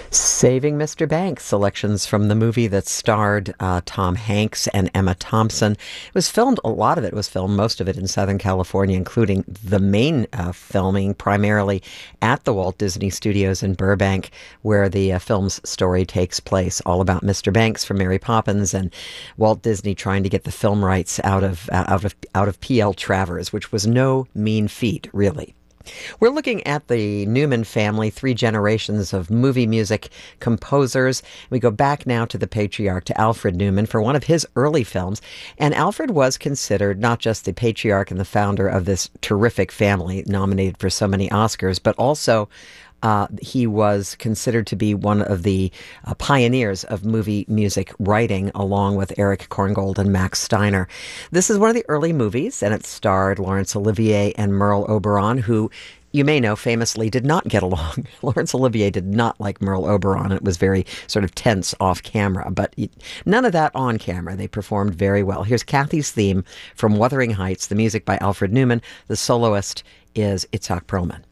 Saving Mr. Banks, selections from the movie that starred Tom Hanks and Emma Thompson. It was filmed, a lot of it was filmed, most of it in Southern California, including the main filming primarily at the Walt Disney Studios in Burbank, where the film's story takes place, all about Mr. Banks from Mary Poppins and Walt Disney trying to get the film rights out of P.L. Travers, which was no mean feat, really. We're looking at the Newman family, three generations of movie music composers. We go back now to the patriarch, to Alfred Newman, for one of his early films. And Alfred was considered not just the patriarch and the founder of this terrific family, nominated for so many Oscars, but also he was considered to be one of the pioneers of movie music writing, along with Eric Korngold and Max Steiner. This is one of the early movies, and it starred Laurence Olivier and Merle Oberon, who you may know famously did not get along. Laurence Olivier did not like Merle Oberon. It was very sort of tense off camera, but none of that on camera. They performed very well. Here's Kathy's theme from Wuthering Heights, the music by Alfred Newman. The soloist is Itzhak Perlman.